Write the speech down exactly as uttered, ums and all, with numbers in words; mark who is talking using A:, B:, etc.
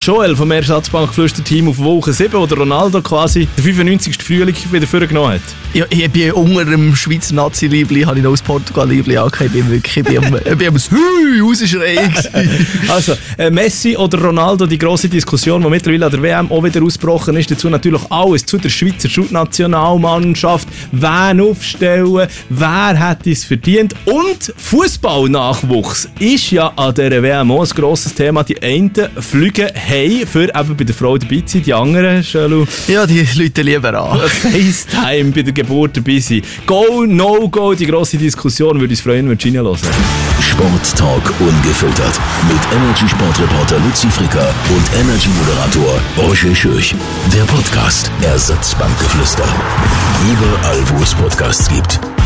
A: Joel vom Ersatzbankflüster-Team auf Woche sieben, wo der Ronaldo quasi den fünfundneunzigsten Frühling wieder vorgenommen hat.
B: Ja, ich bin unter dem Schweizer Nazi-Liebli, habe ich noch das Portugal-Liebli angehört. Ich bin wirklich, ich bin am, ich bin am Hü rausschreien.
A: Also, äh, Messi oder Ronaldo, die grosse Diskussion, die mittlerweile an der W M auch wieder ausgebrochen ist, dazu natürlich alles zu der Schweizer Nationalmannschaft, wen aufstellen, wer hat es verdient und Fußballnachwuchs ist ja an dieser W M auch ein grosses Thema. Die einen fliegen heim, für eben bei der Frau dabei zu sein, die anderen, Schölu,
B: ja, die Leute lieber an.
A: FaceTime bei der Geburt dabei sein. Go, no go, die grosse Diskussion, würde uns freuen, wenn du reinhören.
C: Sporttalk ungefiltert mit Energy-Sportreporter Luzi Fricker und Energy-Moderator Roger Schürch. Der Podcast Ersatzbankgeflüster. Überall, wo es Podcasts gibt.